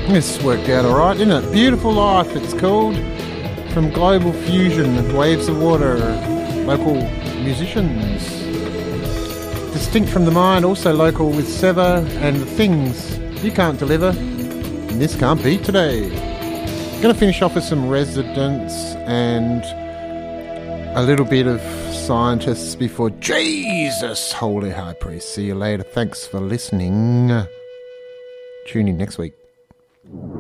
This worked out alright, didn't it? Beautiful Life, it's called. From Global Fusion, Waves of Water, local musicians. Distinct from the Mind, also local with Sever and the Things You Can't Deliver, and This Can't Be Today. Going to finish off with some Residents and a little bit of Scientists before Jesus, Holy High Priest. See you later. Thanks for listening. Tune in next week.